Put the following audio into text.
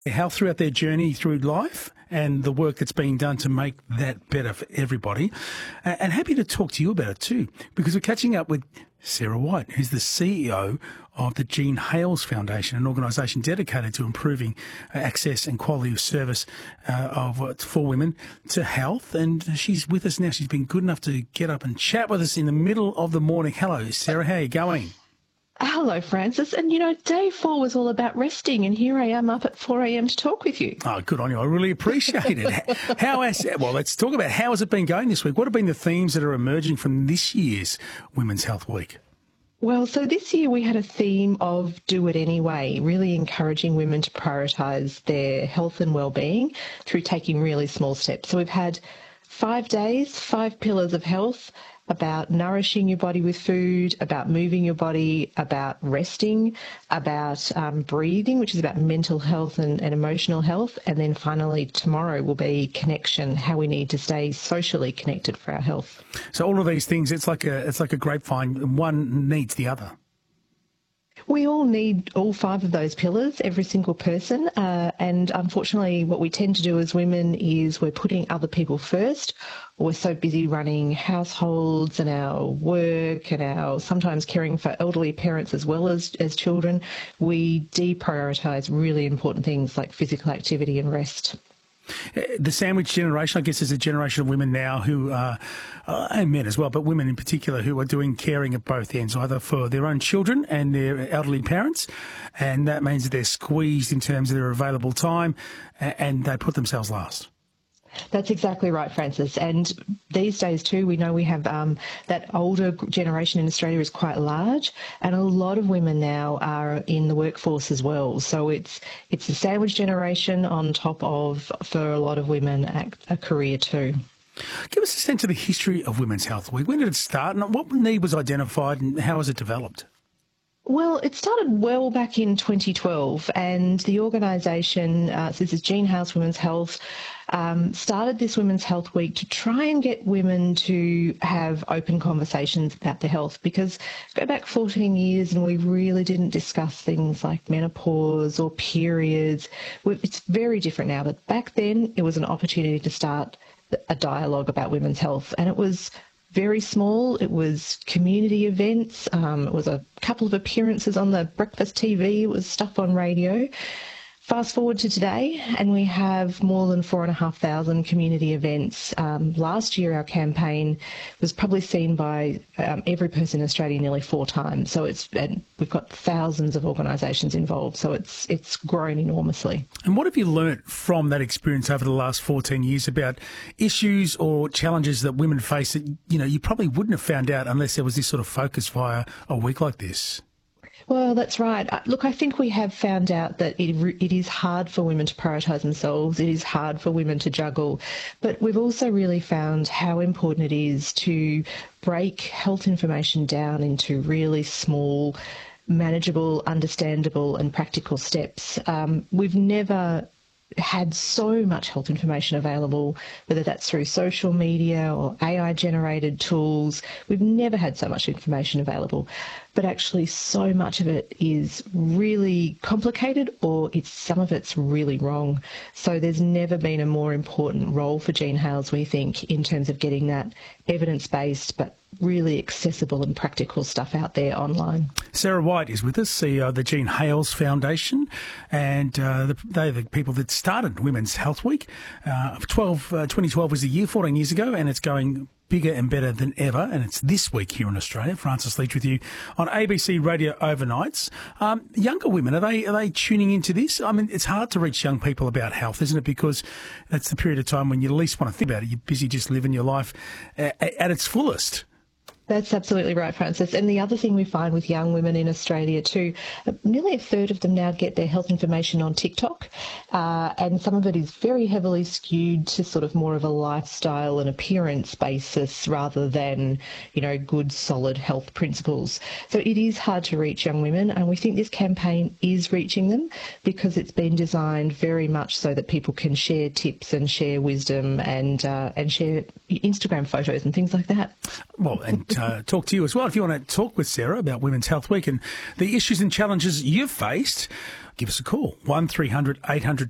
health throughout their journey through life and the work that's being done to make that better for everybody. And happy to talk to you about it too, because we're catching up with Sarah White, who's the CEO of the Jean Hales Foundation, an organisation dedicated to improving access and quality of service for women to health. And she's with us now. She's been good enough to get up and chat with us in the middle of the morning. Hello, Sarah. How are you going? Hello, Francis. And, day 4 was all about resting, and here I am up at 4 a.m. to talk with you. Oh, good on you. I really appreciate it. Well, let's talk about how has it been going this week? What have been the themes that are emerging from this year's Women's Health Week? Well, so this year we had a theme of do it anyway, really encouraging women to prioritise their health and well-being through taking really small steps. So we've had 5 days, 5 pillars of health, about nourishing your body with food, about moving your body, about resting, about breathing, which is about mental health and emotional health. And then finally, tomorrow will be connection, how we need to stay socially connected for our health. So all of these things, it's like a grapevine. One needs the other. We all need all 5 of those pillars, every single person. And unfortunately, what we tend to do as women is we're putting other people first. We're so busy running households and our work and our sometimes caring for elderly parents as well as children. We deprioritise really important things like physical activity and rest. The sandwich generation, I guess, is a generation of women now who and men as well, but women in particular who are doing caring at both ends, either for their own children and their elderly parents, and that means that they're squeezed in terms of their available time and they put themselves last. That's exactly right, Francis. And these days too, we know we have that older generation in Australia is quite large, and a lot of women now are in the workforce as well. So it's a sandwich generation on top of, for a lot of women, a career too. Give us a sense of the history of Women's Health Week. When did it start and what need was identified and how has it developed? Well, it started well back in 2012, and the organisation, so this is Jean Hales Women's Health, started this Women's Health Week to try and get women to have open conversations about their health, because go back 14 years and we really didn't discuss things like menopause or periods. It's very different now, but back then it was an opportunity to start a dialogue about women's health, and it was very small. It was community events. It was a couple of appearances on the breakfast TV. It was stuff on radio. Fast forward to today, and we have more than 4,500 community events. Last year, our campaign was probably seen by every person in Australia nearly 4 times. So we've got thousands of organisations involved. So it's grown enormously. And what have you learnt from that experience over the last 14 years about issues or challenges that women face that you probably wouldn't have found out unless there was this sort of focus via a week like this? Well, that's right. Look, I think we have found out that it is hard for women to prioritise themselves. It is hard for women to juggle. But we've also really found how important it is to break health information down into really small, manageable, understandable and practical steps. We've never had so much health information available, whether that's through social media or AI-generated tools. We've never had so much information available, but actually so much of it is really complicated or some of it's really wrong. So there's never been a more important role for Jean Hales, we think, in terms of getting that evidence-based but really accessible and practical stuff out there online. Sarah White is with us, CEO of the Jean Hales Foundation, and they're the people that started Women's Health Week. 2012 was the year, 14 years ago, and it's going bigger and better than ever, and it's this week here in Australia. Francis Leach with you on ABC Radio Overnights. Younger women, are they tuning into this? I mean, it's hard to reach young people about health, isn't it? Because that's the period of time when you least want to think about it. You're busy just living your life at its fullest. That's absolutely right, Francis. And the other thing we find with young women in Australia too, nearly a third of them now get their health information on TikTok, and some of it is very heavily skewed to sort of more of a lifestyle and appearance basis rather than, good solid health principles. So it is hard to reach young women, and we think this campaign is reaching them because it's been designed very much so that people can share tips and share wisdom and share Instagram photos and things like that. Well, and talk to you as well. If you want to talk with Sarah about Women's Health Week and the issues and challenges you've faced, give us a call, 1300 800